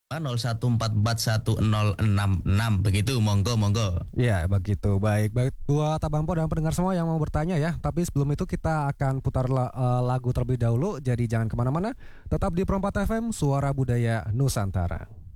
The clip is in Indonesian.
01441066 begitu, monggo monggo. Ya, begitu. Baik, baik buat Abang Po dan pendengar semua yang mau bertanya ya. Tapi sebelum itu kita akan putar lagu terlebih dahulu. Jadi jangan kemana-mana. Tetap di Perempat FM, Suara Budaya Nusantara.